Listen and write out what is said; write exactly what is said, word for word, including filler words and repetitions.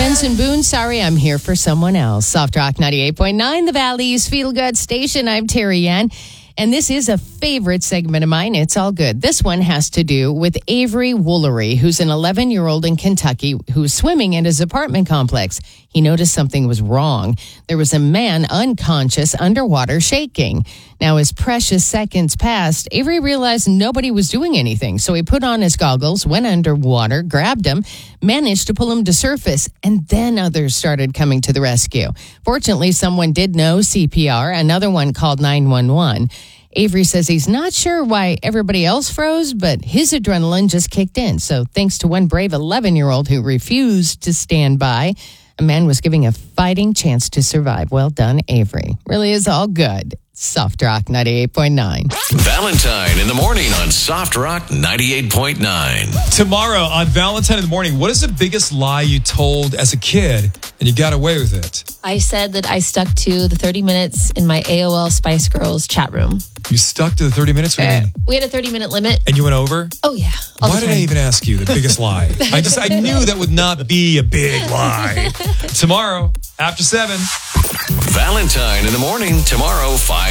Benson Boone, sorry, I'm here for someone else. Soft Rock ninety-eight point nine, the Valley's Feel Good Station. I'm Terry Ann. And this is a favorite segment of mine. It's all good. This one has to do with Avery Woolery, who's an eleven-year-old in Kentucky who's swimming in his apartment complex. He noticed something was wrong. There was a man unconscious underwater shaking. Now, as precious seconds passed, Avery realized nobody was doing anything. So he put on his goggles, went underwater, grabbed him, managed to pull him to surface, and then others started coming to the rescue. Fortunately, someone did know C P R. Another one called nine one one. Avery says he's not sure why everybody else froze, but his adrenaline just kicked in. So thanks to one brave eleven-year-old who refused to stand by, a man was giving a fighting chance to survive. Well done, Avery. Really is all good. Soft Rock ninety-eight point nine. Valentine in the morning on Soft Rock ninety-eight point nine. Tomorrow on Valentine in the morning, what is the biggest lie you told as a kid and you got away with it? I said that I stuck to the thirty minutes in my A O L Spice Girls chat room. You stuck to the thirty minutes? What do you mean? We had a thirty minute limit. And you went over? Oh, yeah. all the Why did time. I even ask you the biggest lie? I just I knew that would not be a big lie. Tomorrow, after seven. Valentine in the morning, tomorrow, five